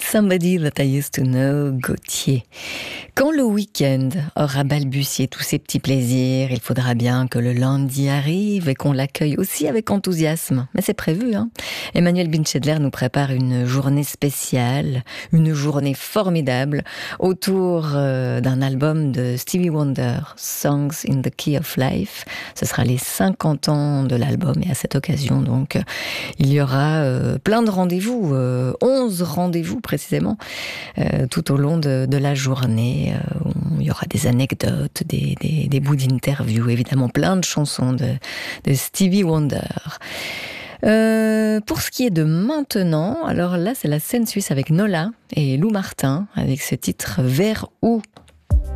Somebody That I Used to Know, Gauthier. Quand le week-end aura balbutié tous ses petits plaisirs, il faudra bien que le lundi arrive et qu'on l'accueille aussi avec enthousiasme. Mais c'est prévu, hein. Emmanuel Binchedler nous prépare une journée spéciale, une journée formidable, autour d'un album de Stevie Wonder, Songs in the Key of Life. Ce sera les 50 ans de l'album et à cette occasion, donc, il y aura plein de rendez-vous, 11 rendez-vous précisément, tout au long de la journée. Il y aura des anecdotes, des bouts d'interviews, évidemment plein de chansons de Stevie Wonder. Pour ce qui est de maintenant, alors là c'est la scène suisse avec Nola et Lou Martin avec ce titre Vers où ?